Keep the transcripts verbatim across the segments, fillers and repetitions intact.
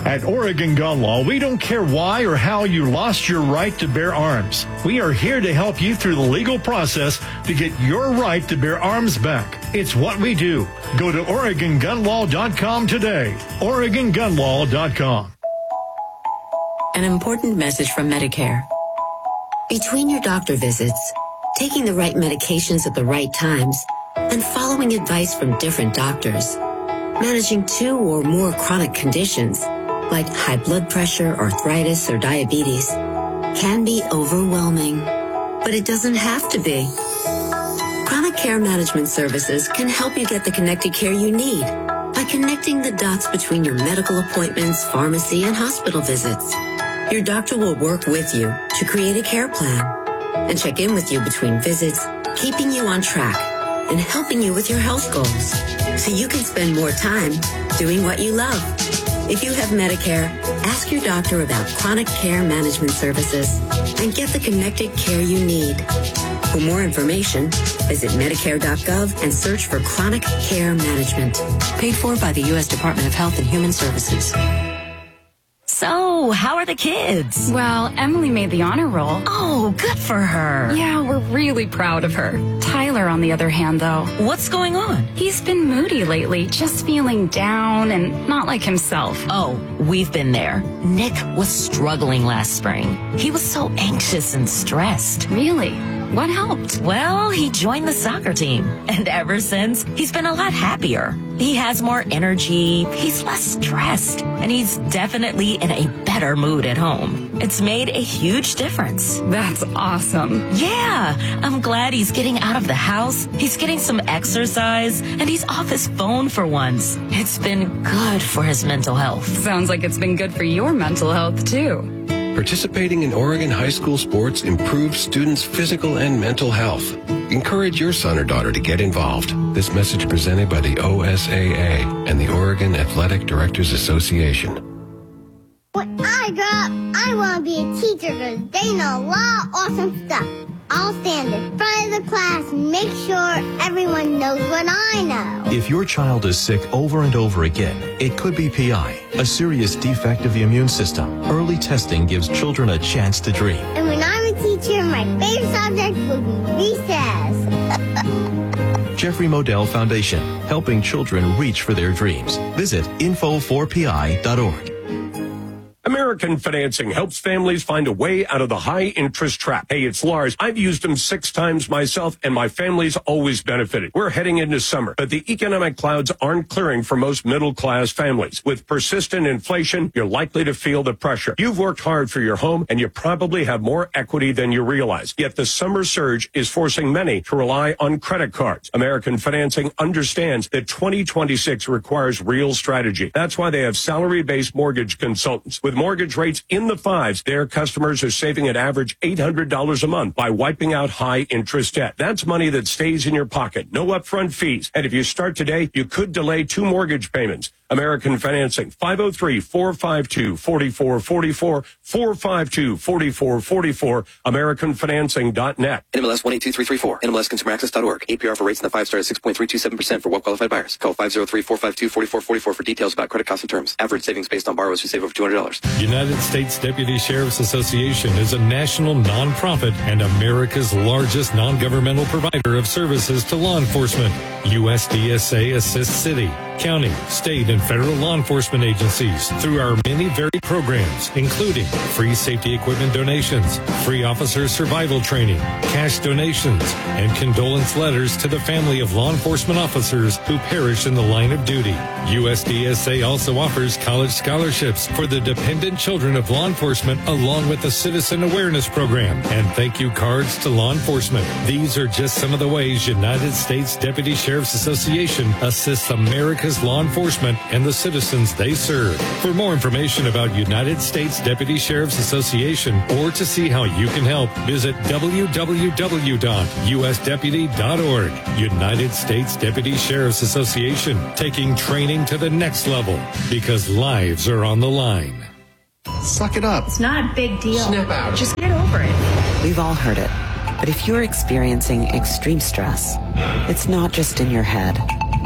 At Oregon Gun Law, we don't care why or how you lost your right to bear arms. We are here to help you through the legal process to get your right to bear arms back. It's what we do. Go to Oregon Gun Law dot com today. Oregon Gun Law dot com. An important message from Medicare. Between your doctor visits, taking the right medications at the right times, and following advice from different doctors, managing two or more chronic conditions like high blood pressure, arthritis, or diabetes can be overwhelming, but it doesn't have to be. Chronic Care Management Services can help you get the connected care you need by connecting the dots between your medical appointments, pharmacy, and hospital visits. Your doctor will work with you to create a care plan and check in with you between visits, keeping you on track and helping you with your health goals so you can spend more time doing what you love. If you have Medicare, ask your doctor about Chronic Care Management Services and get the connected care you need. For more information, visit Medicare dot gov and search for Chronic Care Management. Paid for by the U S Department of Health and Human Services. So, how are the kids? Well, Emily made the honor roll. Oh, good for her. Yeah, we're really proud of her. Tyler, on the other hand, though. What's going on? He's been moody lately, just feeling down and not like himself. Oh, we've been there. Nick was struggling last spring. He was so anxious and stressed. Really? What helped? Well, he joined the soccer team. And ever since, he's been a lot happier. He has more energy, he's less stressed, and he's definitely in a better mood at home. It's made a huge difference. That's awesome. Yeah, I'm glad he's getting out of the house, he's getting some exercise, and he's off his phone for once. It's been good for his mental health. Sounds like it's been good for your mental health, too. Participating in Oregon high school sports improves students' physical and mental health. Encourage your son or daughter to get involved. This message presented by the O S A A and the Oregon Athletic Directors Association. When I grow up, I want to be a teacher because they know a lot of awesome stuff. I'll stand in front of the class and make sure everyone knows what I know. If your child is sick over and over again, it could be P I, a serious defect of the immune system. Early testing gives children a chance to dream. And when I'm a teacher, my favorite subject will be recess. Jeffrey Modell Foundation, helping children reach for their dreams. Visit info four P I dot org. American Financing helps families find a way out of the high-interest trap. Hey, it's Lars. I've used them six times myself, and my family's always benefited. We're heading into summer, but the economic clouds aren't clearing for most middle-class families. With persistent inflation, you're likely to feel the pressure. You've worked hard for your home, and you probably have more equity than you realize. Yet the summer surge is forcing many to rely on credit cards. American Financing understands that twenty twenty-six requires real strategy. That's why they have salary-based mortgage consultants. With mortgage rates in the fives, their customers are saving an average eight hundred dollars a month by wiping out high interest debt. That's money that stays in your pocket. No upfront fees. And if you start today, you could delay two mortgage payments. American Financing, five oh three, four five two, four four four four, four five two, four four four four, American Financing dot net. N M L S one eight two three three four, N M L S consumer access dot org. A P R for rates in the five stars, six point three two seven percent for well-qualified buyers. Call five oh three, four five two, four four four four for details about credit costs and terms. Average savings based on borrowers who save over two hundred dollars. United States Deputy Sheriff's Association is a national nonprofit and America's largest non-governmental provider of services to law enforcement. U S D S A assists city, county, state, and federal law enforcement agencies through our many varied programs, including free safety equipment donations, free officer survival training, cash donations, and condolence letters to the family of law enforcement officers who perish in the line of duty. U S D S A also offers college scholarships for the dependent children of law enforcement, along with the Citizen Awareness Program and thank you cards to law enforcement. These are just some of the ways United States Deputy Sheriff's Association assists America's law enforcement and the citizens they serve. For more information about United States Deputy Sheriff's Association or to see how you can help, visit w w w dot u s deputy dot org. United States Deputy Sheriff's Association, taking training to the next level because lives are on the line. Suck it up. It's not a big deal. Snap out. Just get over it. We've all heard it. But if you're experiencing extreme stress, it's not just in your head.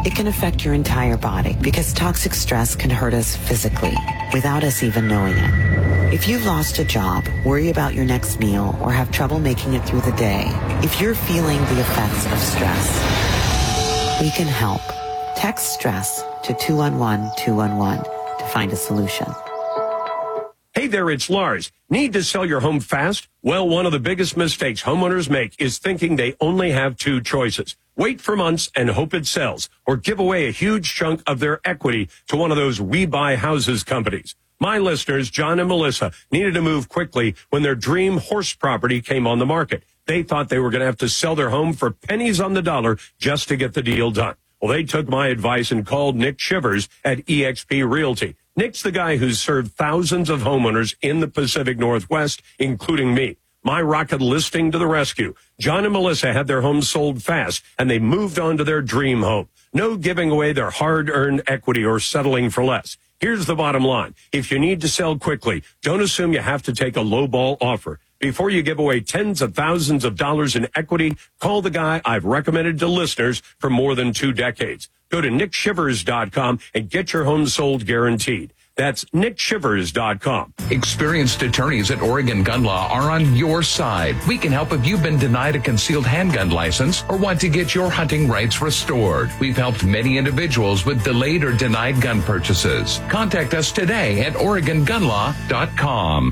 It can affect your entire body because toxic stress can hurt us physically without us even knowing it. If you've lost a job, worry about your next meal, or have trouble making it through the day, if you're feeling the effects of stress, we can help. Text stress to two one one two one one to find a solution. Hey there, it's Lars. Need to sell your home fast? Well, one of the biggest mistakes homeowners make is thinking they only have two choices. Wait for months and hope it sells, or give away a huge chunk of their equity to one of those We Buy Houses companies. My listeners, John and Melissa, needed to move quickly when their dream horse property came on the market. They thought they were going to have to sell their home for pennies on the dollar just to get the deal done. Well, they took my advice and called Nick Shivers at E X P Realty. Nick's the guy who's served thousands of homeowners in the Pacific Northwest, including me. My rocket listing to the rescue. John and Melissa had their home sold fast, and they moved on to their dream home. No giving away their hard-earned equity or settling for less. Here's the bottom line. If you need to sell quickly, don't assume you have to take a lowball offer. Before you give away tens of thousands of dollars in equity, call the guy I've recommended to listeners for more than two decades. Go to nick shivers dot com and get your home sold guaranteed. That's nick shivers dot com. Experienced attorneys at Oregon Gun Law are on your side. We can help if you've been denied a concealed handgun license or want to get your hunting rights restored. We've helped many individuals with delayed or denied gun purchases. Contact us today at oregon gun law dot com.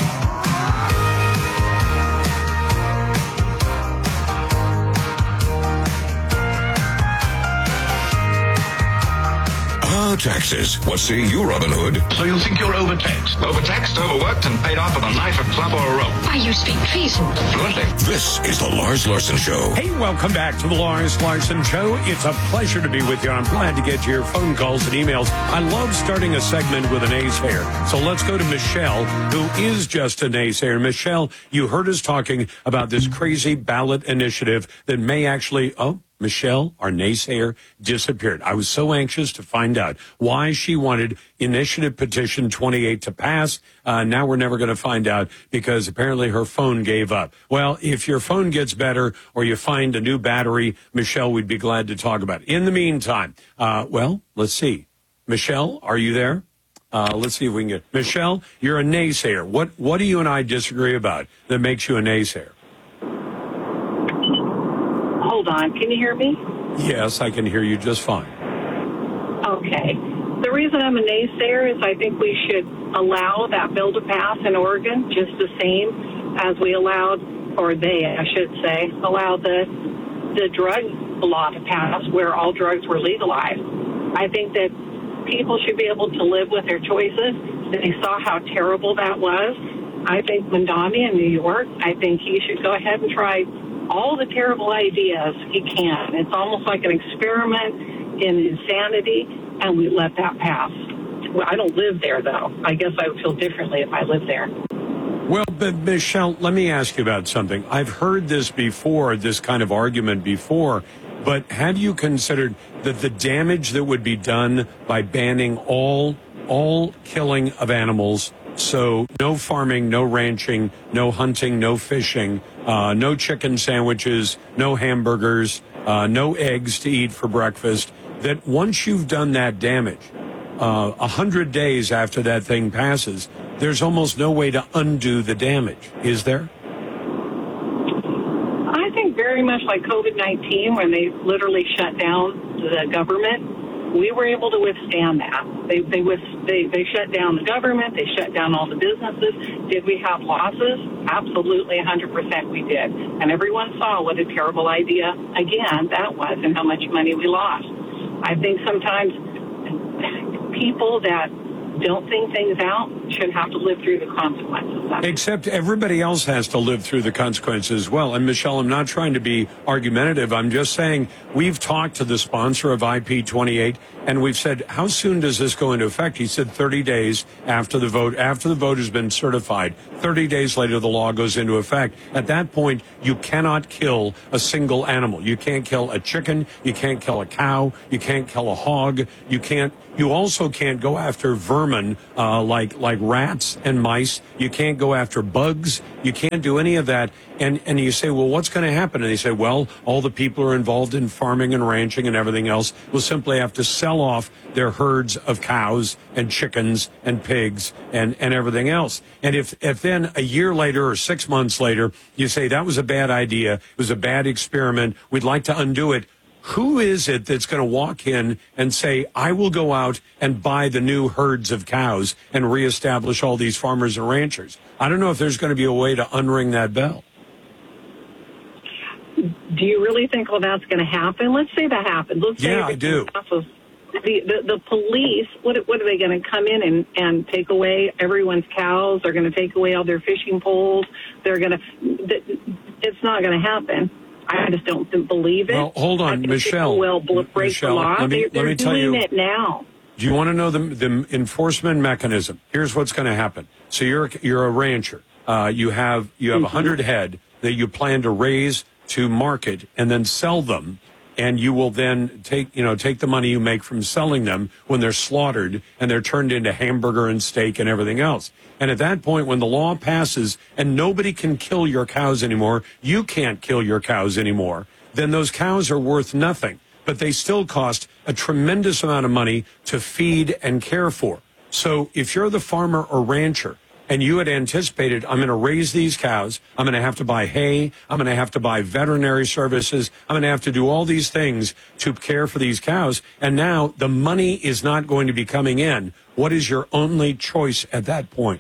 Oh, taxes. What say you, Robin Hood? So you think you're overtaxed? Overtaxed, overworked, and paid off with a knife, a club, or a rope? Why, you speak treason. Fluently. This is the Lars Larson Show. Hey, welcome back to the Lars Larson Show. It's a pleasure to be with you. I'm glad to get your phone calls and emails. I love starting a segment with a naysayer. So let's go to Michelle, who is just a naysayer. Michelle, you heard us talking about this crazy ballot initiative that may actually... oh. Michelle, our naysayer, disappeared. I was so anxious to find out why she wanted Initiative Petition twenty-eight to pass. Uh, now we're never going to find out because apparently her phone gave up. Well, if your phone gets better or you find a new battery, Michelle, we'd be glad to talk about it. In the meantime, uh, well, let's see. Michelle, are you there? Uh, let's see if we can get... Michelle, you're a naysayer. What, what do you and I disagree about that makes you a naysayer? Hold on. Can you hear me? Yes, I can hear you just fine. Okay. The reason I'm a naysayer is I think we should allow that bill to pass in Oregon just the same as we allowed, or they, I should say, allowed the the drug law to pass where all drugs were legalized. I think that people should be able to live with their choices. They saw how terrible that was. I think Mamdani in New York, I think he should go ahead and try all the terrible ideas he can. It's almost like an experiment in insanity, and we let that pass. Well, I don't live there, though. I guess I would feel differently if I lived there. Well, but Michelle, let me ask you about something. I've heard this before, this kind of argument before, but have you considered that the damage that would be done by banning all all killing of animals? So no farming, no ranching, no hunting, no fishing, uh, no chicken sandwiches, no hamburgers, uh, no eggs to eat for breakfast, that once you've done that damage, a uh, hundred days after that thing passes, there's almost no way to undo the damage, is there? I think very much like COVID nineteen, when they literally shut down the government. We were able to withstand that. They they, they they shut down the government. They shut down all the businesses. Did we have losses? Absolutely, one hundred percent we did. And everyone saw what a terrible idea, again, that was and how much money we lost. I think sometimes people that don't think things out should have to live through the consequences. That's Except everybody else has to live through the consequences as well. And Michelle, I'm not trying to be argumentative. I'm just saying we've talked to the sponsor of I P twenty-eight and we've said, how soon does this go into effect? He said thirty days after the vote. After the vote has been certified, thirty days later, the law goes into effect. At that point, you cannot kill a single animal. You can't kill a chicken. You can't kill a cow. You can't kill a hog. You can't. You also can't go after vermin uh, like like rats and mice. You can't can't go after bugs. You can't do any of that. And and you say, well, what's going to happen? And they say, well, all the people who are involved in farming and ranching and everything else will simply have to sell off their herds of cows and chickens and pigs and, and everything else. And if, if then a year later or six months later, you say that was a bad idea, it was a bad experiment, we'd like to undo it, who is it that's going to walk in and say, I will go out and buy the new herds of cows and reestablish all these farmers and ranchers? I don't know if there's going to be a way to unring that bell. Do you really think, well, that's going to happen? Let's say that happens. Let's say yeah, I do. Of the, the, the police, what, what are they going to come in and, and take away everyone's cows? They're going to take away all their fishing poles. They're going to, it's not going to happen. I just don't believe it. Well, hold on, Michelle. Will break Michelle, the law. let me, They're, they're let me tell doing you, it now. Do you want to know the, the enforcement mechanism? Here's what's going to happen. So you're you're a rancher. Uh, you have you have a mm-hmm. hundred head that you plan to raise to market and then sell them, and you will then take you know take the money you make from selling them when they're slaughtered and they're turned into hamburger and steak and everything else. And at that point, when the law passes and nobody can kill your cows anymore, you can't kill your cows anymore, then those cows are worth nothing. But they still cost a tremendous amount of money to feed and care for. So if you're the farmer or rancher and you had anticipated, I'm going to raise these cows, I'm going to have to buy hay, I'm going to have to buy veterinary services, I'm going to have to do all these things to care for these cows, and now the money is not going to be coming in, what is your only choice at that point?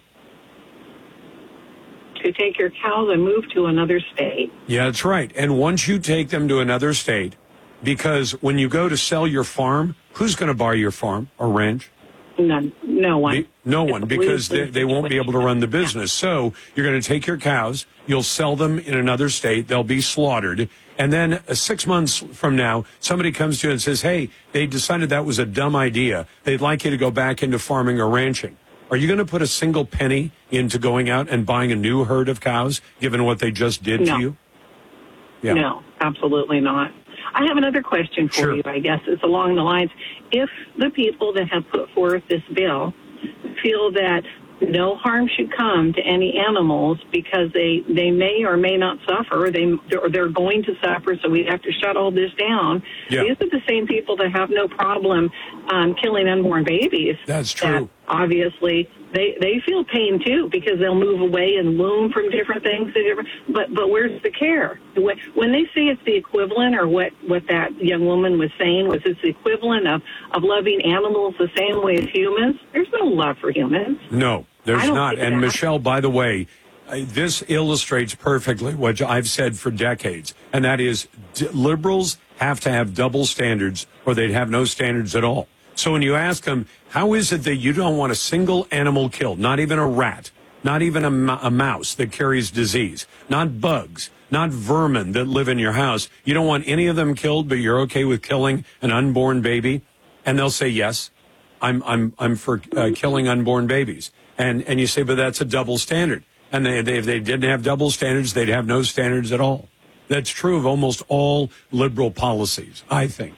To take your cows and move to another state. Yeah, that's right. And once you take them to another state, because when you go to sell your farm, who's going to buy your farm or ranch? None, no one. Be, no one, because they, they won't be able to run the business. So you're going to take your cows, you'll sell them in another state, they'll be slaughtered, and then uh, six months from now, somebody comes to you and says, hey, they decided that was a dumb idea. They'd like you to go back into farming or ranching. Are you going to put a single penny into going out and buying a new herd of cows, given what they just did no. to you? Yeah. No, absolutely not. I have another question for sure. you, I guess. It's along the lines. If the people that have put forth this bill feel that no harm should come to any animals because they, they may or may not suffer, they, or they're going to suffer, so we have to shut all this down, yeah. these are the same people that have no problem um, killing unborn babies. That's true. That obviously, they, they feel pain, too, because they'll move away and loom from different things. But but where's the care? When they say it's the equivalent, or what, what that young woman was saying was it's the equivalent of, of loving animals the same way as humans, there's no love for humans. No, there's not. And, that. Michelle, by the way, uh, this illustrates perfectly what I've said for decades, and that is d- liberals have to have double standards or they'd have no standards at all. So when you ask them, how is it that you don't want a single animal killed, not even a rat, not even a, m- a mouse that carries disease, not bugs, not vermin that live in your house, you don't want any of them killed, but you're okay with killing an unborn baby? And they'll say, yes, I'm I'm I'm for uh, killing unborn babies. And and you say, but that's a double standard. And they, they, if they didn't have double standards, they'd have no standards at all. That's true of almost all liberal policies, I think.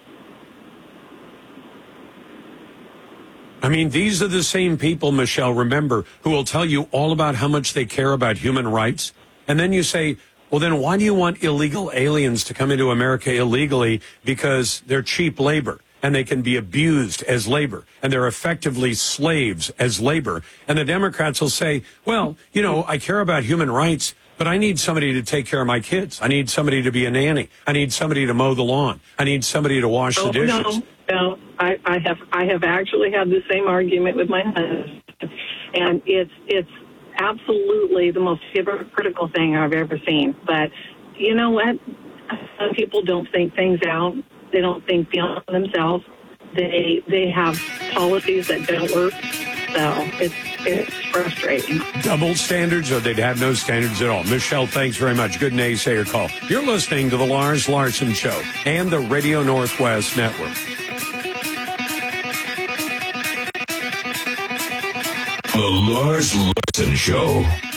I mean, these are the same people, Michelle, remember, who will tell you all about how much they care about human rights. And then you say, well, then why do you want illegal aliens to come into America illegally? Because they're cheap labor and they can be abused as labor and they're effectively slaves as labor. And the Democrats will say, well, you know, I care about human rights, but I need somebody to take care of my kids. I need somebody to be a nanny. I need somebody to mow the lawn. I need somebody to wash oh, the dishes. No. No, I, I have I have actually had the same argument with my husband, and it's it's absolutely the most hypocritical thing I've ever seen. But you know what? Some people don't think things out. They don't think beyond themselves. They they have policies that don't work. So it's it's frustrating. Double standards, or they'd have no standards at all. Michelle, thanks very much. Good naysayer call. You're listening to the Lars Larson Show and the Radio Northwest Network. The Lars Larson Show.